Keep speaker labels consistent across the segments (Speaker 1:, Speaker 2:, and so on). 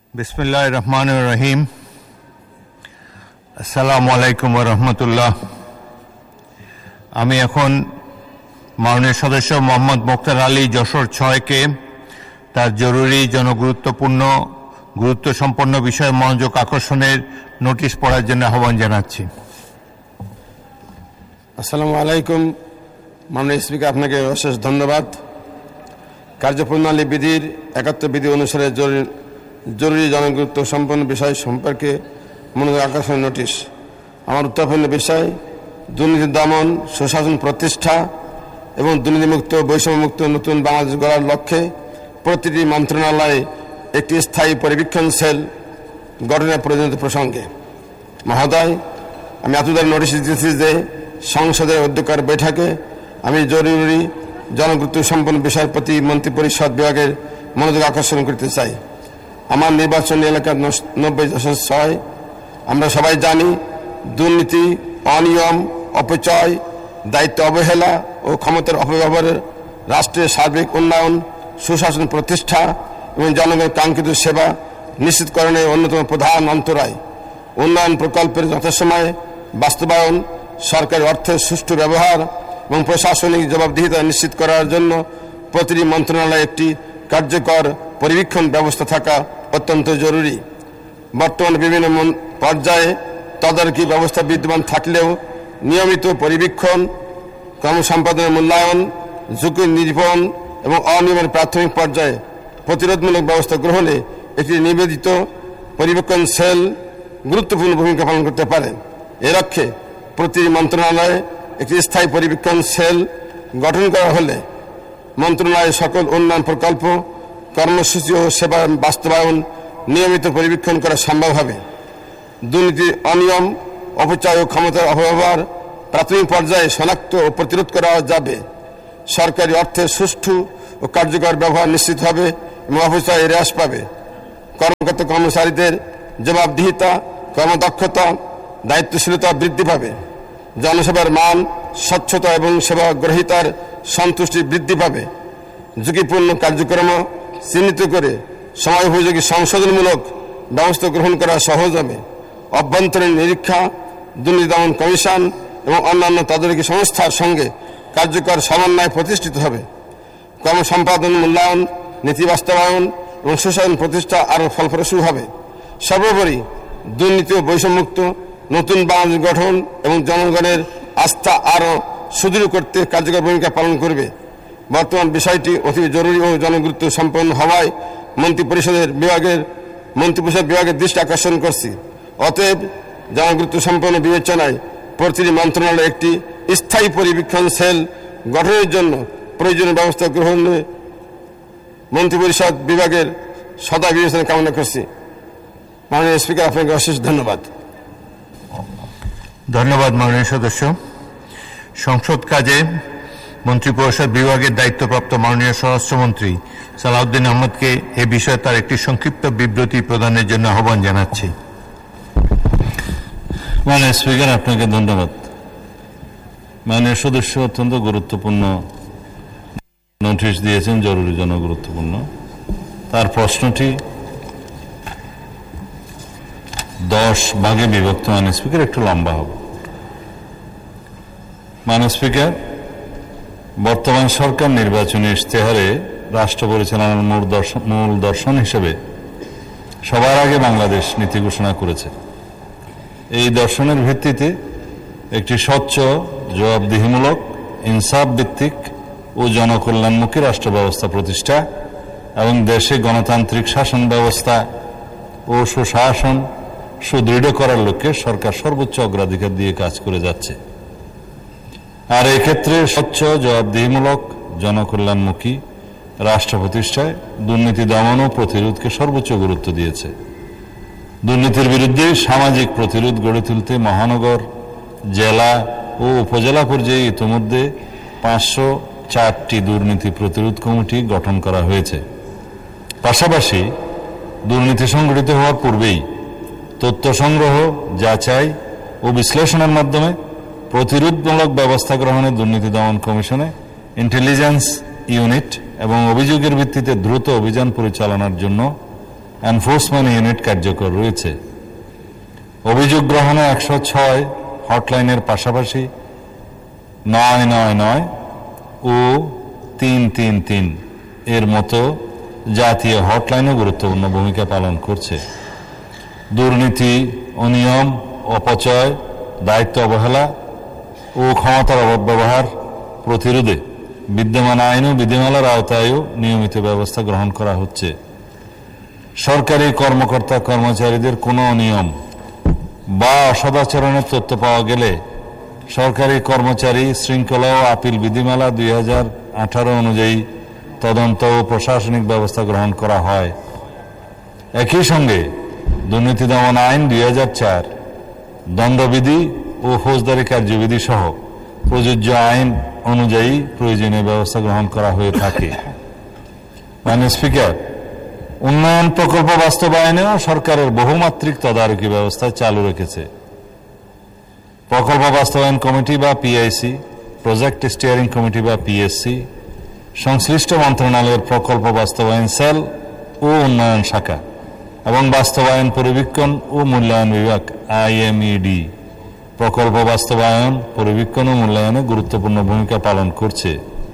Speaker 1: বিসমিল্লাহির রহমানির রহিম। আসসালামু আলাইকুম ওয়া রাহমাতুল্লাহ। আমি এখন মাননীয় সদস্য মোহাম্মদ মুক্তার আলী যশোর 6-কে তার জরুরি গুরুত্বসম্পন্ন বিষয়ে মনোযোগ আকর্ষণের নোটিশ পড়ার জন্য আহ্বান জানাচ্ছি।
Speaker 2: আসসালামু আলাইকুম। মাননীয় স্পিকার, আপনাকে অশেষ ধন্যবাদ। কার্যপ্রণালী বিধির 71 বিধি অনুসারে জরুরি জনগুরুত্ব সম্পন্ন বিষয় সম্পর্কে মনোযোগ আকর্ষণের নোটিশ। আমার উত্থাপন্য বিষয় দুর্নীতি দমন, সুশাসন প্রতিষ্ঠা এবং দুর্নীতিমুক্ত বৈষম্যমুক্ত নতুন বাংলাদেশ গড়ার লক্ষ্যে প্রতিটি মন্ত্রণালয়ে একটি স্থায়ী পরিবীক্ষণ সেল গঠনের প্রয়োজনীয়তা প্রসঙ্গে। মহোদয়, আমি এতদিন নোটিশ দিতেছি যে সংসদের অধ্যক্ষের বৈঠকে আমি জরুরি জনগুরুত্ব সম্পন্ন বিষয়ের প্রতি মন্ত্রিপরিষদ বিভাগের মনোযোগ আকর্ষণ করতে চাই। আমার নির্বাচনী এলাকার 90.6 আমরা সবাই জানি দুর্নীতি, অনিয়ম, অপচয়, দায়িত্ব অবহেলা ও ক্ষমতার অপব্যবহারের রাষ্ট্রের সার্বিক উন্নয়ন, সুশাসন প্রতিষ্ঠা এবং জনগণের কাঙ্ক্ষিত সেবা নিশ্চিতকরণের অন্যতম প্রধান অন্তরায়। উন্নয়ন প্রকল্পের যথাসময়ে বাস্তবায়ন, সরকারি অর্থের সুষ্ঠু ব্যবহার এবং প্রশাসনিক জবাবদিহিতা নিশ্চিত করার জন্য প্রতিটি মন্ত্রণালয়ে একটি কার্যকর পরিবীক্ষণ ব্যবস্থা থাকা অত্যন্ত জরুরি। বর্তমানে বিভিন্ন পর্যায়ে তদারকি ব্যবস্থা বিদ্যমান থাকলেও নিয়মিত পরিবীক্ষণ, কর্মসম্পাদনের মূল্যায়ন, ঝুঁকি নিরূপণ এবং অনিয়মের প্রাথমিক পর্যায়ে প্রতিরোধমূলক ব্যবস্থা গ্রহণে একটি নিবেদিত পরিবীক্ষণ সেল গুরুত্বপূর্ণ ভূমিকা পালন করতে পারে। এ লক্ষ্যে প্রতিটি মন্ত্রণালয়ে একটি স্থায়ী পরিবীক্ষণ সেল গঠন করা হলে মন্ত্রণালয়ের সকল উন্নয়ন প্রকল্প, কর্মসূচি ও সেবা বাস্তবায়ন নিয়মিত পরিবীক্ষণ করা সম্ভব হবে। দুর্নীতি, অনিয়ম, অপচয় ও ক্ষমতার অপব্যবহার প্রাথমিক পর্যায়ে শনাক্ত ও প্রতিরোধ করা যাবে। সরকারি অর্থের সুষ্ঠু ও কার্যকর ব্যবহার নিশ্চিত হবে এবং অপচয় হ্রাস পাবে। কর্মকর্তা কর্মচারীদের জবাবদিহিতা, কর্মদক্ষতা, দায়িত্বশীলতা বৃদ্ধি পাবে। জনসেবার মান, স্বচ্ছতা এবং সেবা গ্রহীতার সন্তুষ্টি বৃদ্ধি পাবে। ঝুঁকিপূর্ণ কার্যক্রম চিহ্নিত করে সময় উপযোগী সংশোধনমূলক ব্যবস্থা গ্রহণ করা সহজ হবে। অভ্যন্তরীণ নিরীক্ষা, দুর্নীতি দমন কমিশন এবং অন্যান্য তদারকি সংস্থার সঙ্গে কার্যকর সমন্বয় প্রতিষ্ঠিত হবে। কর্মসম্পাদন, মূল্যায়ন, নীতি বাস্তবায়ন এবং সুশাসন প্রতিষ্ঠা আরও ফলপ্রসূ হবে। সর্বোপরি দুর্নীতি ও বৈষম্যমুক্ত নতুন বাংলাদেশ গঠন এবং জনগণের আস্থা আরও সুদৃঢ় করতে কার্যকর ভূমিকা পালন করবে। বর্তমান বিষয়টি অতি জরুরি ও জনগুরুত্ব সম্পন্ন হওয়ায় মন্ত্রিপরিষদ বিভাগের দৃষ্টি আকর্ষণ করছি। অতএব জনগুরুত্ব সম্পন্ন বিবেচনায় প্রতিটি মন্ত্রণালয়ে একটি স্থায়ী পরিবীক্ষণ সেল গঠনের জন্য প্রয়োজনীয় ব্যবস্থা গ্রহণে মন্ত্রিপরিষদ বিভাগের সদা বিবেচনা কামনা করছি। মাননীয় স্পিকার, আপনাকে অশেষ ধন্যবাদ।
Speaker 1: ধন্যবাদ মাননীয় সদস্য। সংসদ কাজে মন্ত্রিপরিষদ বিভাগের দায়িত্বপ্রাপ্ত মাননীয় স্বরাষ্ট্রমন্ত্রী সালাউদ্দিন আহমদকে এ বিষয়ে তার একটি সংক্ষিপ্ত বিবৃতি প্রদানের জন্য আহ্বান জানাচ্ছি।
Speaker 3: মাননীয় স্পিকার, আপনাকে ধন্যবাদ। মাননীয় সদস্য অত্যন্ত গুরুত্বপূর্ণ নোটিশ দিয়েছেন, জরুরি জনগুরুত্বপূর্ণ। তার প্রশ্নটি 10 ভাগে বিভক্ত। মাননীয় স্পিকার, একটু লম্বা হবে। মাননীয় স্পিকার, বর্তমান সরকার নির্বাচনী ইশতেহারে রাষ্ট্র পরিচালনার মূল দর্শন হিসেবে সবার আগে বাংলাদেশ নীতি ঘোষণা করেছে। এই দর্শনের ভিত্তিতে একটি স্বচ্ছ, জবাবদিহিমূলক, ইনসাফ ভিত্তিক ও জনকল্যাণমুখী রাষ্ট্র ব্যবস্থা প্রতিষ্ঠা এবং দেশে গণতান্ত্রিক শাসন ব্যবস্থা ও সুশাসন সুদৃঢ় করার লক্ষ্যে সরকার সর্বোচ্চ অগ্রাধিকার দিয়ে কাজ করে যাচ্ছে। আর এক্ষেত্রে স্বচ্ছ, জবাবদিহিমূলক, জনকল্যাণমুখী রাষ্ট্র প্রতিষ্ঠায় দুর্নীতি দমন ও প্রতিরোধকে সর্বোচ্চ গুরুত্ব দিয়েছে। দুর্নীতির বিরুদ্ধে সামাজিক প্রতিরোধ গড়ে তুলতে মহানগর, জেলা ও উপজেলা পর্যায়ে ইতিমধ্যে 504টি দুর্নীতি প্রতিরোধ কমিটি গঠন করা হয়েছে। পাশাপাশি দুর্নীতি সংঘটিত হওয়ার পূর্বেই তথ্য সংগ্রহ, যাচাই ও বিশ্লেষণের মাধ্যমে প্রতিরোধমূলক ব্যবস্থা গ্রহণে দুর্নীতি দমন কমিশনে ইন্টেলিজেন্স ইউনিট এবং অভিযোগের ভিত্তিতে দ্রুত অভিযান পরিচালনার জন্য এনফোর্সমেন্ট ইউনিট কার্যকর রয়েছে। অভিযোগ গ্রহণে 106 হটলাইনের পাশাপাশি 999 ও 333 এর মতো জাতীয় হটলাইনও গুরুত্বপূর্ণ ভূমিকা পালন করছে। দুর্নীতি, অনিয়ম, অপচয়, দায়িত্ব অবহেলা ও ক্ষমতার অপব্যবহার প্রতিরোধে বিদ্যমান আইন ও বিধিমালার আওতায়ও নিয়মিত ব্যবস্থা গ্রহণ করা হচ্ছে। সরকারি কর্মকর্তা কর্মচারীদের কোনো অনিয়ম বা অসদাচরণের তথ্য পাওয়া গেলে সরকারি কর্মচারী শৃঙ্খলা ও আপিল বিধিমালা 2018 অনুযায়ী তদন্ত ও প্রশাসনিক ব্যবস্থা গ্রহণ করা হয়। একই সঙ্গে দুর্নীতি দমন আইন 2004, দণ্ডবিধি ও ফৌজদারি কার্যবিধি সহ প্রযোজ্য আইন অনুযায়ী প্রয়োজনীয় ব্যবস্থা গ্রহণ করা হয়ে থাকে। মাননীয় স্পিকার, উন্নয়ন প্রকল্প বাস্তবায়নেও সরকারের বহুমাত্রিক তদারকি ব্যবস্থা চালু রেখেছে। প্রকল্প বাস্তবায়ন কমিটি বা পিআইসি, প্রজেক্ট স্টিয়ারিং কমিটি বা পিএসসি, সংশ্লিষ্ট মন্ত্রণালয়ের প্রকল্প বাস্তবায়ন সেল ও উন্নয়ন শাখা এবং বাস্তবায়ন পরিবীক্ষণ ও মূল্যায়ন বিভাগ আইএমইডি প্রকল্প বাস্তবায়ন, পরিবীক্ষণ ও মূল্যায়নে গুরুত্বপূর্ণ ভূমিকা পালন করছে।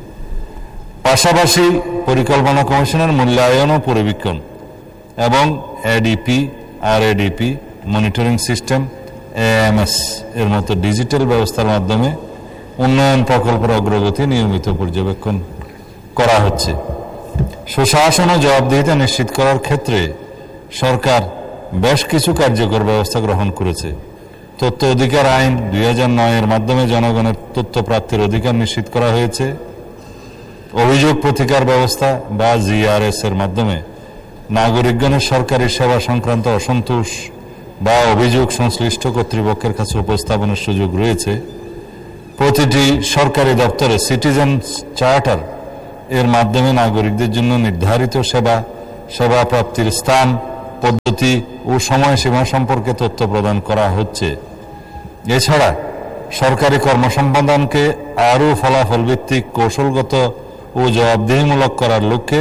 Speaker 3: পাশাপাশি পরিকল্পনা কমিশনের মূল্যায়ন ও পরিবীক্ষণ এবং এডিপি, আরএডিপি, মনিটরিং সিস্টেম, এএমএস এর মতো ডিজিটাল ব্যবস্থার মাধ্যমে উন্নয়ন প্রকল্পের অগ্রগতি নিয়মিত পর্যবেক্ষণ করা হচ্ছে। সুশাসন ও জবাবদিহিতা নিশ্চিত করার ক্ষেত্রে সরকার বেশ কিছু কার্যকর ব্যবস্থা গ্রহণ করেছে। তথ্য অধিকার আইন 2009 এর মাধ্যমে জনগণের তথ্য প্রাপ্তির অধিকার নিশ্চিত করা হয়েছে। অভিযোগ প্রতিকার ব্যবস্থা বা জিআরএস এর মাধ্যমে নাগরিকগণের সরকারি সেবা সংক্রান্ত অসন্তোষ বা অভিযোগ সংশ্লিষ্ট কর্তৃপক্ষের কাছে উপস্থাপনের সুযোগ রয়েছে। প্রতিটি সরকারি দপ্তরে সিটিজেন চার্টার এর মাধ্যমে নাগরিকদের জন্য নির্ধারিত সেবা প্রাপ্তির স্থান, পদ্ধতি ও সময়সীমা সম্পর্কে তথ্য প্রদান করা হচ্ছে। এছাড়া সরকারি কর্মসম্পাদনকে আরও ফলাফল ভিত্তিক, কৌশলগত ও জবাবদিহিমূলক করার লক্ষ্যে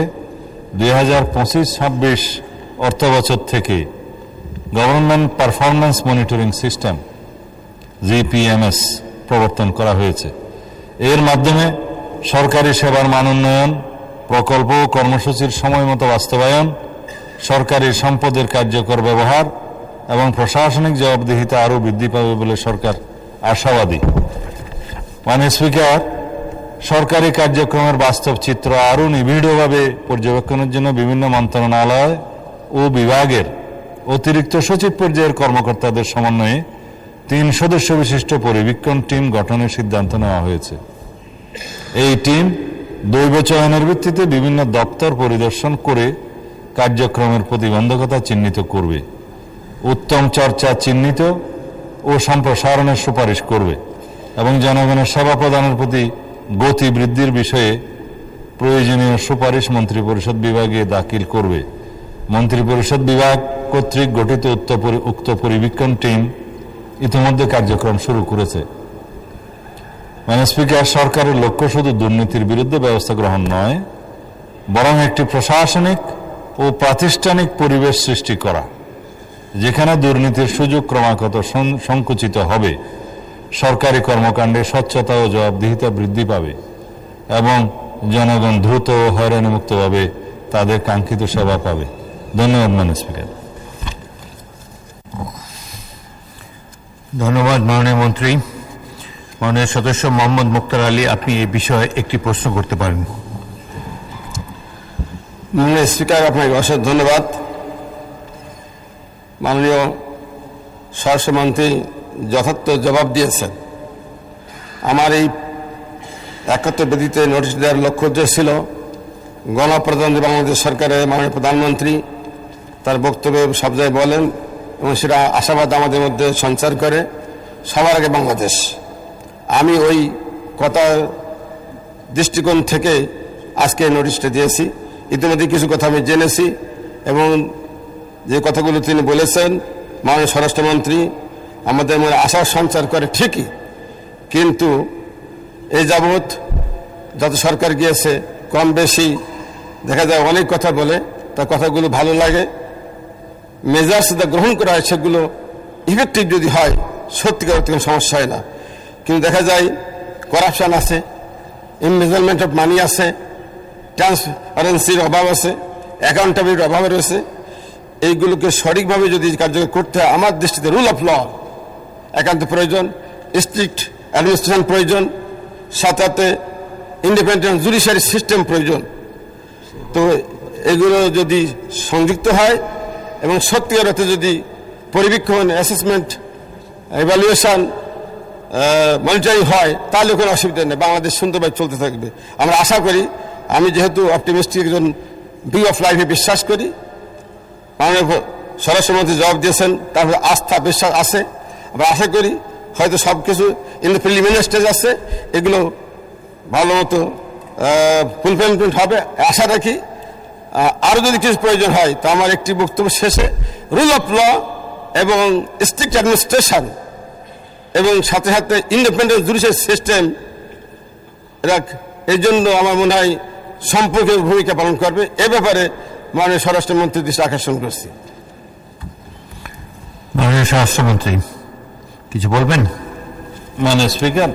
Speaker 3: 2025-26 অর্থবছর থেকে গভর্নমেন্ট পারফরম্যান্স মনিটরিং সিস্টেম জিপিএমএস প্রবর্তন করা হয়েছে। এর মাধ্যমে সরকারি সেবার মান উন্নয়ন, প্রকল্প ও কর্মসূচির সময়মতো বাস্তবায়ন, সরকারি সম্পদের কার্যকর ব্যবহার এবং প্রশাসনিক জবাবদিহিতা আরও বৃদ্ধি পাবে বলে সরকার আশাবাদী। মাননীয় স্পিকার, সরকারি কার্যক্রমের বাস্তব চিত্র আরও নিবিড়ভাবে পর্যবেক্ষণের জন্য বিভিন্ন মন্ত্রণালয় ও বিভাগের অতিরিক্ত সচিব পর্যায়ের কর্মকর্তাদের সমন্বয়ে 3 সদস্য বিশিষ্ট পরিবীক্ষণ টিম গঠনের সিদ্ধান্ত নেওয়া হয়েছে। এই টিম দৈব চয়নের ভিত্তিতে বিভিন্ন দপ্তর পরিদর্শন করে কার্যক্রমের প্রতিবন্ধকতা চিহ্নিত করবে, উত্তম চর্চা চিহ্নিত ও সম্প্রসারণের সুপারিশ করবে এবং জনগণের সেবা প্রদানের প্রতি গতি বৃদ্ধির বিষয়ে প্রয়োজনীয় সুপারিশ মন্ত্রিপরিষদ বিভাগে দাখিল করবে। মন্ত্রিপরিষদ বিভাগ কর্তৃক গঠিত উক্ত পরিবীক্ষণ টিম ইতিমধ্যে কার্যক্রম শুরু করেছে। মাননীয় স্পিকার, সরকারের লক্ষ্য শুধু দুর্নীতির বিরুদ্ধে ব্যবস্থা গ্রহণ নয়, বরং একটি প্রশাসনিক ও প্রাতিষ্ঠানিক পরিবেশ সৃষ্টি করা যেখানে দুর্নীতির সুযোগ ক্রমাগত সংকুচিত হবে, সরকারি কর্মকাণ্ডে স্বচ্ছতা ও জবাবদিহিতা বৃদ্ধি পাবে এবং জনগণ দ্রুত ও হয়রানিমুক্তভাবে তাদের কাঙ্ক্ষিত সেবা পাবে। ধন্যবাদ মাননীয় স্পিকার।
Speaker 1: ধন্যবাদ মাননীয় মন্ত্রী। মাননীয় সদস্য মোহাম্মদ মুক্তার আলী, আপনি এই বিষয়ে একটি প্রশ্ন করতে পারেন।
Speaker 2: মাননীয় স্পিকার, আপনাকে অশেষ ধন্যবাদ। মাননীয় স্বরাষ্ট্রমন্ত্রী যথার্থ জবাব দিয়েছেন। আমার এই 71 বিধিতে নোটিশ দেওয়ার লক্ষ্য উদ্দেশ্য ছিল গণপ্রজাতন্ত্রী বাংলাদেশ সরকারের মাননীয় প্রধানমন্ত্রী তার বক্তব্যে সব জায়গায় বলেন এবং সেটা আশাবাদ আমাদের মধ্যে সঞ্চার করে, সবার আগে বাংলাদেশ। আমি ওই কথার দৃষ্টিকোণ থেকে আজকে নোটিশটা দিয়েছি। ইতিমধ্যে কিছু কথা আমি জেনেছি এবং যে কথাগুলো তিনি বলেছেন মাননীয় স্বরাষ্ট্রমন্ত্রী আমাদের মনে আশার সঞ্চার করে ঠিকই, কিন্তু এই যাবৎ যত সরকার গিয়েছে কম বেশি দেখা যায় অনেক কথা বলে, তার কথাগুলো ভালো লাগে মেজার্স যা গ্রহণ করা হয় সেগুলো ইফেক্টিভ যদি হয় সত্যিকার কোনো সমস্যা হয় না। কিন্তু দেখা যায় করাপশন আছে, ইমবেজলমেন্ট অফ মানি আছে, ট্রান্সপারেন্সির অভাব আছে, অ্যাকাউন্টেবিলিটির অভাব রয়েছে। এইগুলোকে সঠিকভাবে যদি কার্যকর করতে হয় আমার দৃষ্টিতে রুল অফ ল একান্ত প্রয়োজন, স্ট্রিক্ট অ্যাডমিনিস্ট্রেশন প্রয়োজন, সাথে সাথে ইন্ডিপেন্ডেন্ট জুডিশিয়ারি সিস্টেম প্রয়োজন। তো এগুলো যদি সংযুক্ত হয় এবং সত্যিকার অর্থে যদি পরিবীক্ষণ, অ্যাসেসমেন্ট, ইভ্যালুয়েশন, মনিটরিং হয় তাহলে কোনো অসুবিধা নেই, বাংলাদেশ সুন্দরভাবে চলতে থাকবে। আমরা আশা করি, আমি যেহেতু অপটিমিস্টিক একজন ভিউ অফ লাইফে বিশ্বাস করি, মাননীয় স্বরাষ্ট্রমন্ত্রী জবাব দিয়েছেন, তারপরে আস্থা বিশ্বাস আছে। আমরা আশা করি হয়তো সব কিছু ইন দ্য প্রিলিমিনারি স্টেজ আছে, এগুলো ভালো মতো ফুলফিলমেন্ট হবে আশা রাখি। আরও যদি কিছু প্রয়োজন হয় তো আমার একটি বক্তব্য শেষে রুল অফ ল এবং স্ট্রিক্ট অ্যাডমিনিস্ট্রেশন এবং সাথে সাথে ইন্ডিপেন্ডেন্ট জুডিশিয়ারি সিস্টেম এই জন্য আমার মনে হয় সম্পর্কের ভূমিকা পালন করবে। এ ব্যাপারে মাননীয় স্বরাষ্ট্রমন্ত্রীর দৃষ্টি আকর্ষণ করছি।
Speaker 1: মাননীয় স্বরাষ্ট্রমন্ত্রী কিছু বলবেন?
Speaker 3: মাননীয় স্পিকার,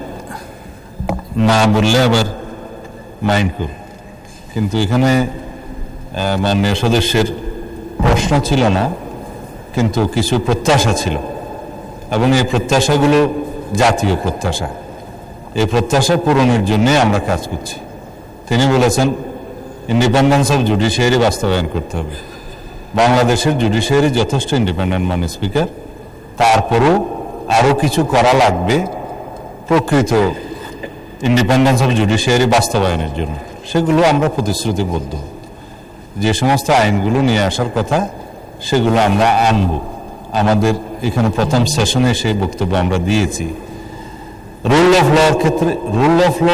Speaker 3: না বললে আবার মাইন্ড করুন, কিন্তু এখানে মাননীয় সদস্যের প্রশ্ন ছিল না, কিন্তু কিছু প্রত্যাশা ছিল এবং এই প্রত্যাশাগুলো জাতীয় প্রত্যাশা। এই প্রত্যাশা পূরণের জন্যে আমরা কাজ করছি। তিনি বলেছেন ইন্ডিপেন্ডেন্স অফ জুডিশিয়ারি বাস্তবায়ন করতে হবে। বাংলাদেশের জুডিশিয়ারি যথেষ্ট ইন্ডিপেন্ডেন্ট মাননীয় স্পিকার, তারপরও আরও কিছু করা লাগবে প্রকৃত ইন্ডিপেন্ডেন্স অফ জুডিশিয়ারি বাস্তবায়নের জন্য। সেগুলো আমরা প্রতিশ্রুতিবদ্ধ। যে সমস্ত আইনগুলো নিয়ে আসার কথা সেগুলো আমরা আনব। আমাদের এখানে প্রথম সেশনে সেই বক্তব্য আমরা দিয়েছি। রুল অফ লর ক্ষেত্রে রুল অফ ল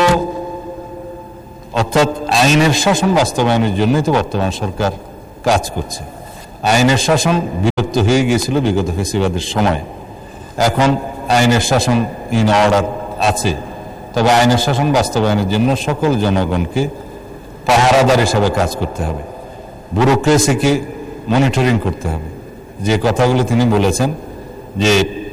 Speaker 3: অর্থাৎ আইনের শাসন বাস্তবায়নের জন্যই তো বর্তমান সরকার কাজ করছে। আইনের শাসন বিরক্ত হয়ে গিয়েছিল বিগত ফেসিবাদের সময়, এখন আইনের শাসন ইন অর্ডার আছে। তবে আইনের শাসন বাস্তবায়নের জন্য সকল জনগণকে পাহারাদার হিসাবে কাজ করতে হবে, ব্যুরোক্রেসিকে মনিটরিং করতে হবে। যে কথাগুলো তিনি বলেছেন যে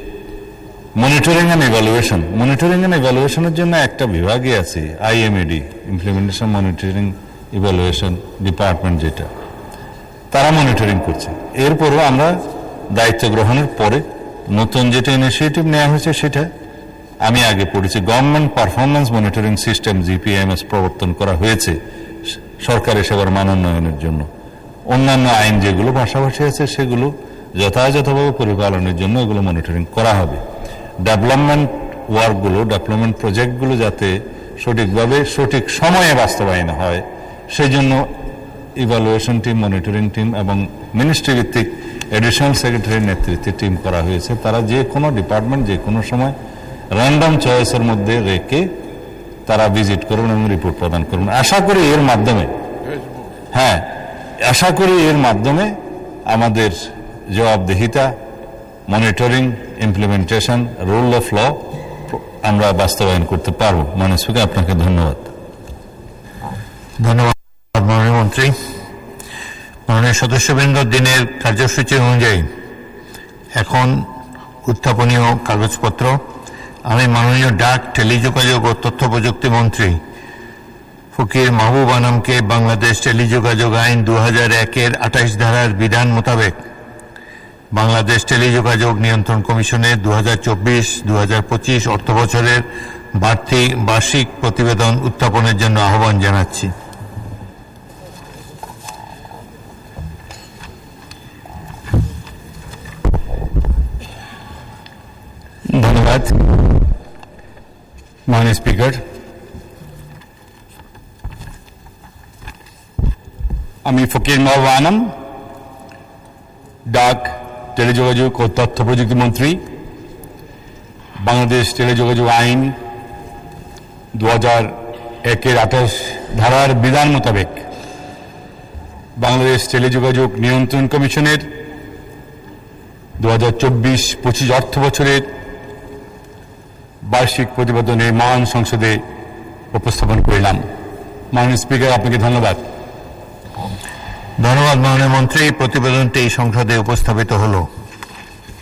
Speaker 3: মনিটরিং অ্যান্ড ইভ্যালুয়েশনের জন্য একটা বিভাগই আছে, IMED, implementation monitoring evaluation department, যেটা তারা মনিটরিং করছে। এরপরও আমরা দায়িত্ব গ্রহণের পরে নতুন যেটা ইনিশিয়েটিভ নেওয়া হয়েছে সেটা আমি আগে পড়েছি, government performance monitoring system GPMS প্রবর্তন করা হয়েছে সরকারি সেবার মান উন্নয়নের জন্য। অন্যান্য আইন যেগুলো পাশাপাশি আছে সেগুলো যথাযথভাবে পরিপালনের জন্য এগুলো মনিটরিং করা হবে। ডেভেলপমেন্ট ওয়ার্কগুলো, ডেভেলপমেন্ট প্রজেক্টগুলো যাতে সঠিকভাবে সঠিক সময়ে বাস্তবায়ন হয় সেই জন্য ইভ্যালুয়েশন টিম, মনিটরিং টিম এবং মিনিস্ট্রি ভিত্তিক এডিশনাল সেক্রেটারির নেতৃত্বে টিম করা হয়েছে। তারা যে কোনো ডিপার্টমেন্ট যে কোনো সময় র্যান্ডম চয়েসের মধ্যে রেখে তারা ভিজিট করুন এবং রিপোর্ট প্রদান করুন। আশা করি এর মাধ্যমে আমাদের জবাবদিহিতা, monitoring, implementation, rule of law আমরা বাস্তবায়ন করতে পারব। মাননীয় স্পিকার, আপনাকে ধন্যবাদ।
Speaker 1: ধন্যবাদ মাননীয় মন্ত্রী। মাননীয় সদস্যবৃন্দ, দিনের কার্যসূচি অনুযায়ী এখন উত্থাপনীয় কাগজপত্র। আমি মাননীয় ডাক, টেলিযোগাযোগ ও তথ্য প্রযুক্তি মন্ত্রী ফকির মাহবুব আনামকে বাংলাদেশ টেলিযোগাযোগ আইন 2001-এর 28 ধারার বিধান মোতাবেক বাংলাদেশ টেলিযোগাযোগ নিয়ন্ত্রণ কমিশনের 2024-2025 অর্থবছরের বার্ষিক প্রতিবেদন উত্থাপনের জন্য আহ্বান জানাচ্ছি।
Speaker 4: ধন্যবাদ মাননীয় স্পিকার। আমি ফকির মাহবুব আনাম, ডাক, টেলিযোগাযোগ ও তথ্য প্রযুক্তি মন্ত্রী। বাংলাদেশ টেলিযোগাযোগ আইন 2001-এর 28 ধারার বিধান মোতাবেক বাংলাদেশ টেলিযোগাযোগ নিয়ন্ত্রণ কমিশনের 2024-25 অর্থ বছরের বার্ষিক প্রতিবেদনে মহান সংসদে উপস্থাপন করলাম। মাননীয় স্পিকার, আপনাকে ধন্যবাদ।
Speaker 1: ধন্যবাদ মাননীয় মন্ত্রী। প্রতিবেদনটি এই সংসদে উপস্থাপিত হলো।